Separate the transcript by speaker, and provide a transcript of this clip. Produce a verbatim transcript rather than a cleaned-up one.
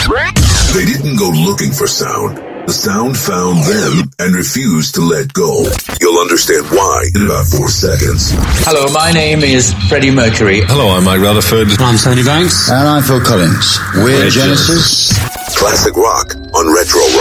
Speaker 1: They didn't go looking for sound. The sound found them and refused to let go. You'll understand why in about four seconds.
Speaker 2: Hello, my name is Freddie Mercury.
Speaker 3: Hello, I'm Mike Rutherford.
Speaker 4: I'm Tony Banks.
Speaker 5: And I'm Phil Collins. We're, We're Genesis.
Speaker 1: Classic rock on Retro Rock.